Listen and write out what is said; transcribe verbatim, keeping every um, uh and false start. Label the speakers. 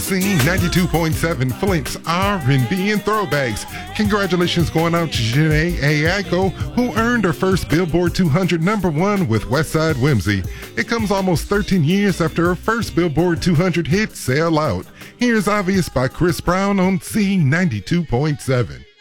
Speaker 1: Z ninety-two point seven, Flint's R and B and Throwbacks. Congratulations going out to Jhené Aiko, who earned her first Billboard two hundred number one with Westside Whimsy. It comes almost thirteen years after her first Billboard two hundred hit, Sail Out. Here's Obvious by Chris Brown on Z ninety-two point seven.